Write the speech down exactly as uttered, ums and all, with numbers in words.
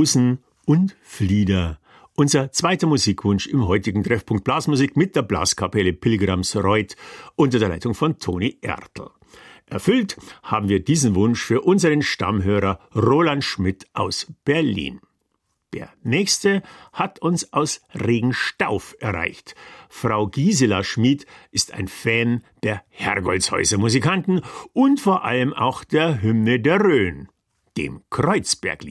Rosen und Flieder. Unser zweiter Musikwunsch im heutigen Treffpunkt Blasmusik mit der Blaskapelle Pilgramsreuth unter der Leitung von Toni Ertl. Erfüllt haben wir diesen Wunsch für unseren Stammhörer Roland Schmidt aus Berlin. Der nächste hat uns aus Regenstauf erreicht. Frau Gisela Schmid ist ein Fan der Hergoltshäuser Musikanten und vor allem auch der Hymne der Rhön, dem Kreuzberglied.